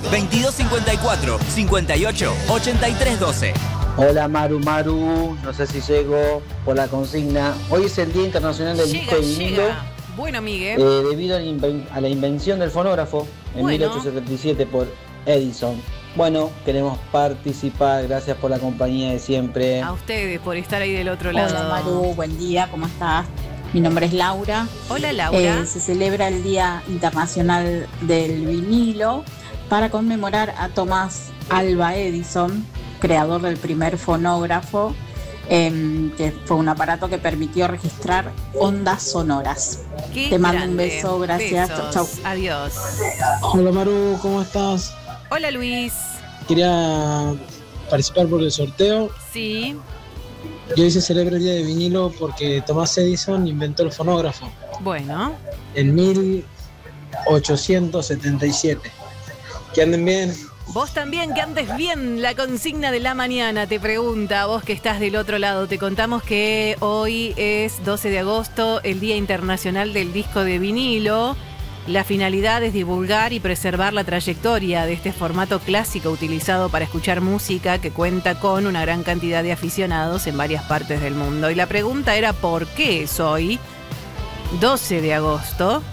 2254 58 83 12. Hola Maru, no sé si llego por la consigna. Hoy es el Día Internacional del Disco de Vinilo. Bueno, Miguel. Debido a la invención del fonógrafo en 1877 por Edison. Bueno, queremos participar. Gracias por la compañía de siempre. A ustedes por estar ahí del otro lado. Hola Maru, buen día, ¿cómo estás? Mi nombre es Laura. Hola Laura. Se celebra el Día Internacional del Vinilo para conmemorar a Thomas Alva Edison, creador del primer fonógrafo, que fue un aparato que permitió registrar ondas sonoras. Te mando un beso, gracias. Chau. Adiós. Hola Maru, ¿cómo estás? Hola Luis. Quería participar por el sorteo. Sí. Y hoy se celebra el Día de Vinilo porque Thomas Edison inventó el fonógrafo. Bueno. En 1877. Que anden bien. Vos también, que andes bien. La consigna de la mañana te pregunta, vos que estás del otro lado. Te contamos que hoy es 12 de agosto, el Día Internacional del Disco de Vinilo. La finalidad es divulgar y preservar la trayectoria de este formato clásico utilizado para escuchar música que cuenta con una gran cantidad de aficionados en varias partes del mundo. Y la pregunta era, ¿por qué es hoy, 12 de agosto?